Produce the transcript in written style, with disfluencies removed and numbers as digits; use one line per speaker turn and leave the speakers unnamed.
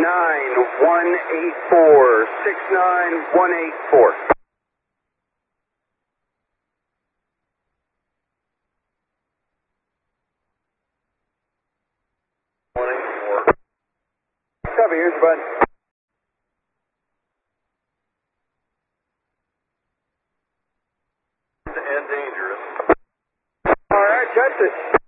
69184. 69184. Copy, here's your button.
And dangerous.
All right, touch it.